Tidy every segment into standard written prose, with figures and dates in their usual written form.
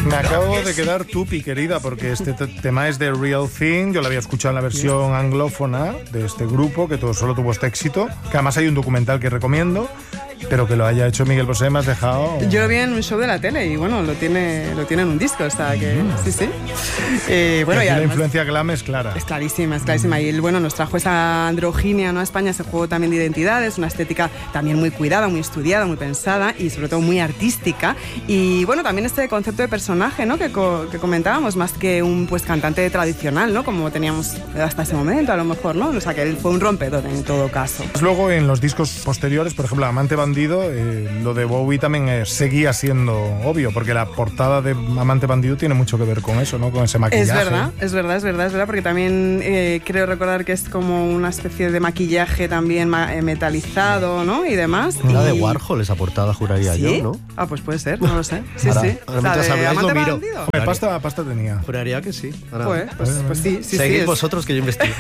Me acabo de quedar tupi, querida, porque este tema es de Real Thing. Yo lo había escuchado en la versión anglófona de este grupo, que solo tuvo este éxito. Que además hay un documental que recomiendo, pero que lo haya hecho Miguel Bosé me has dejado... Yo lo vi en un show de la tele y bueno, lo tiene en un disco, o sea que sí. Bueno, y la además, influencia glam es clara. Es clarísima. Y él, bueno, nos trajo esa androginia, ¿no?, a España, ese juego también de identidades, una estética también muy cuidada, muy estudiada, muy pensada y sobre todo muy artística. Y bueno, también este concepto de personaje, ¿no?, que comentábamos, más que un pues cantante tradicional, ¿no?, como teníamos hasta ese momento, a lo mejor, ¿no? O sea que él fue un rompedor en todo caso. Luego en los discos posteriores, por ejemplo, Amante Bandido, lo de Bowie también seguía siendo obvio, porque la portada de Amante Bandido tiene mucho que ver con eso, ¿no?, con ese maquillaje. Es verdad, porque también creo recordar que es como una especie de maquillaje también metalizado, ¿no?, y demás. Era de Warhol esa portada, juraría. ¿Sí? Yo, ¿no? Ah, pues puede ser, no lo sé. Sí, ahora, sí. Ahora mientras habláis lo miro. Pasta tenía. Juraría que sí. Ahora, pues sí. Seguid vosotros que yo investigo.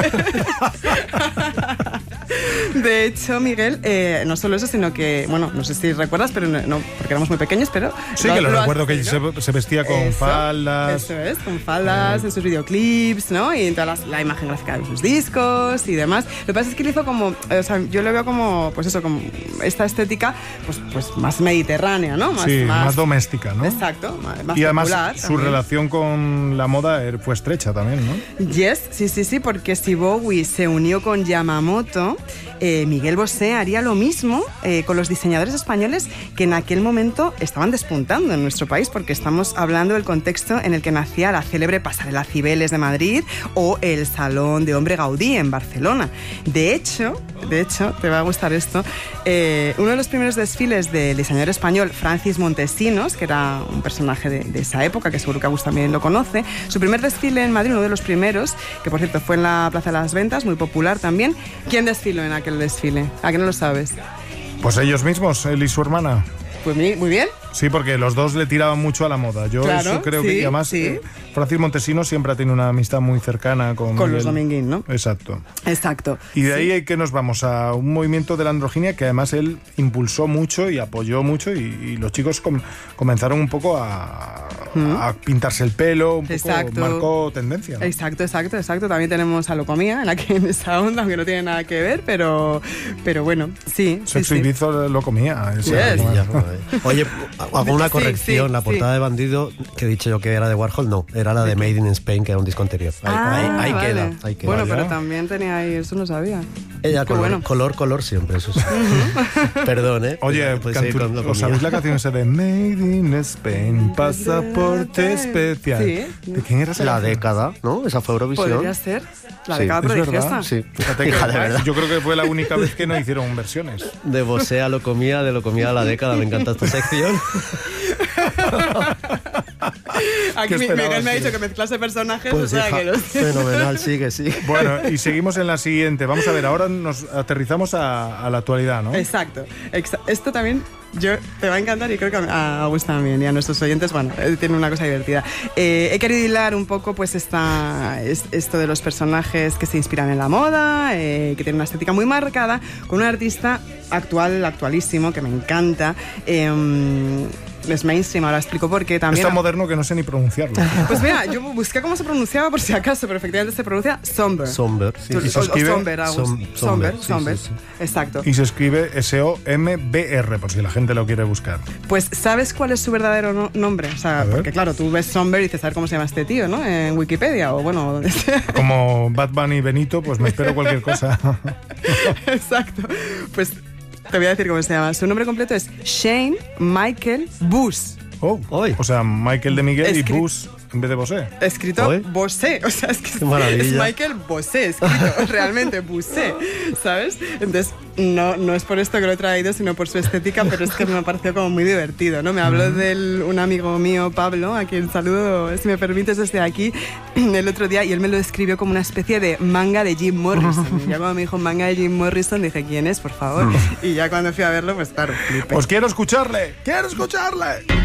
De hecho, Miguel, no solo eso, sino que, bueno, no sé si recuerdas, pero no, porque éramos muy pequeños, pero... Sí, que lo recuerdo, que se vestía con faldas. Eso es, con faldas, en sus videoclips, ¿no? Y en toda la imagen gráfica de sus discos y demás. Lo que pasa es que él hizo como, o sea, yo lo veo como, pues eso, como esta estética, pues más mediterránea, ¿no? Más doméstica, ¿no? Exacto, más y además popular, su también. Relación con la moda fue estrecha también, ¿no? Yes, sí, porque si Bowie se unió con Yamamoto, Miguel Bosé haría lo mismo con los diseñadores españoles que en aquel momento estaban despuntando en nuestro país, porque estamos hablando del contexto en el que nacía la célebre Pasarela Cibeles de Madrid o el Salón de Hombre Gaudí en Barcelona. De hecho, te va a gustar esto, uno de los primeros desfiles del diseñador español Francis Montesinos, que era un personaje de esa época, que seguro que Agus también lo conoce, su primer desfile en Madrid, uno de los primeros, que por cierto fue en la Plaza de las Ventas, muy popular también. ¿Quién desfiló en aquel desfile? ¿A qué no lo sabes? Pues ellos mismos, él y su hermana. Pues muy bien. Sí, porque los dos le tiraban mucho a la moda. Yo claro, eso creo que además Francis Montesinos siempre ha tenido una amistad muy cercana con los Dominguín, ¿no? Exacto. Y de ahí que nos vamos a un movimiento de la androginia que además él impulsó mucho y apoyó mucho y los chicos comenzaron un poco a pintarse el pelo, un poco marcó tendencia, ¿no? Exacto. También tenemos a Locomía en esa onda, aunque no tiene nada que ver, pero bueno, sí. Sexo y Bizo Locomía. Oye, hago una corrección. La portada de Bandido, que he dicho yo que era de Warhol, no, era la de Made in Spain, que era un disco anterior. Ahí queda. Bueno, pero también tenía ahí, eso no sabía. Ella, color siempre, eso sí. Perdón, ¿eh? Oye, ¿os sabéis la canción esa de Made in Spain, pasaporte especial? Sí. ¿De quién era esa? La década, ¿no? Esa fue Eurovisión. Podría ser. La década prodigiosa. Sí. Fíjate que, de verdad. Yo creo que fue la única vez que no hicieron versiones. De Bosé a Locomía, de Locomía a la década. Me encanta esta sección. Aquí Miguel me ha dicho que mezclase personajes, pues fenomenal, sigue. Bueno, y seguimos en la siguiente. Vamos a ver, ahora nos aterrizamos a la actualidad, ¿no? Exacto. Esto también te va a encantar y creo que a Agus también y a nuestros oyentes, bueno, tiene una cosa divertida. He querido hilar un poco pues esto de los personajes que se inspiran en la moda, que tienen una estética muy marcada, con un artista actualísimo, que me encanta. Es mainstream, ahora explico por qué también. Es tan moderno que no sé ni pronunciarlo. Pues mira, yo busqué cómo se pronunciaba por si acaso, pero efectivamente se pronuncia Somber. Somber, sí. Y se escribe Somber. Sí. Exacto. Y se escribe SOMBR, por si la gente lo quiere buscar. Pues, ¿sabes cuál es su verdadero nombre? O sea, porque claro, tú ves Somber y dices, a ver cómo se llama este tío, ¿no? En Wikipedia o bueno, donde sea. Como Bad Bunny Benito, pues me espero cualquier cosa. Exacto. Pues te voy a decir cómo se llama. Su nombre completo es Shane Michael Bush. O sea, Michael de Miguel y Bush en vez de Bosé. Escrito Bosé, o sea, es que es Michael Bosé, escrito realmente Bosé, ¿sabes? Entonces, no es por esto que lo he traído, sino por su estética, pero es que me ha parecido como muy divertido, ¿no? Me habló de un amigo mío, Pablo, a quien saludo, si me permites, desde aquí, el otro día, y él me lo describió como una especie de manga de Jim Morrison. Y ya cuando me dijo manga de Jim Morrison, dije, ¿quién es, por favor? Y ya cuando fui a verlo, pues claro, flipé. Pues quiero escucharle.